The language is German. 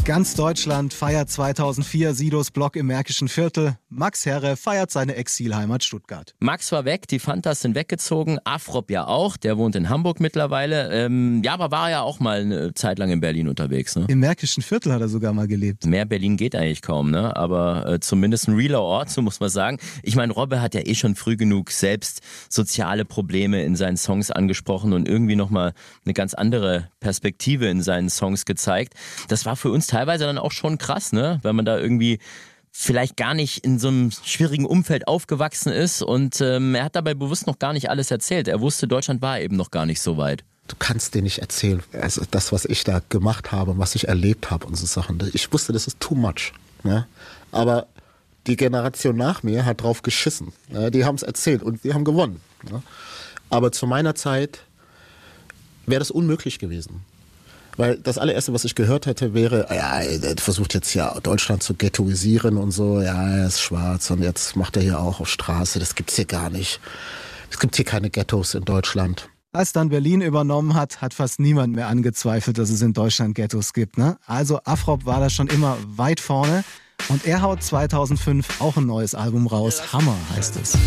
Ganz Deutschland feiert 2004 Sidos Block im Märkischen Viertel. Max Herre feiert seine Exilheimat Stuttgart. Max war weg, die Fantas sind weggezogen, Afrop ja auch, der wohnt in Hamburg mittlerweile. Aber war ja auch mal eine Zeit lang in Berlin unterwegs. Ne? Im Märkischen Viertel hat er sogar mal gelebt. Mehr Berlin geht eigentlich kaum, ne? Aber zumindest ein realer Ort, so muss man sagen. Ich meine, Robbe hat ja schon früh genug selbst soziale Probleme in seinen Songs angesprochen und irgendwie nochmal eine ganz andere Perspektive in seinen Songs gezeigt. Das war für uns teilweise dann auch schon krass, ne? Wenn man da irgendwie vielleicht gar nicht in so einem schwierigen Umfeld aufgewachsen ist und er hat dabei bewusst noch gar nicht alles erzählt. Er wusste, Deutschland war eben noch gar nicht so weit. Du kannst dir nicht erzählen, also das, was ich da gemacht habe, was ich erlebt habe und so Sachen. Ich wusste, das ist too much. Ne? Aber die Generation nach mir hat drauf geschissen. Ne? Die haben es erzählt und die haben gewonnen. Ne? Aber zu meiner Zeit wäre das unmöglich gewesen. Weil das allererste, was ich gehört hätte, wäre, ja, er versucht jetzt ja Deutschland zu ghettoisieren und so, ja, er ist schwarz und jetzt macht er hier auch auf Straße, das gibt's hier gar nicht. Es gibt hier keine Ghettos in Deutschland. Als dann Berlin übernommen hat fast niemand mehr angezweifelt, dass es in Deutschland Ghettos gibt. Ne? Also Afrop war da schon immer weit vorne und er haut 2005 auch ein neues Album raus. Hammer heißt es.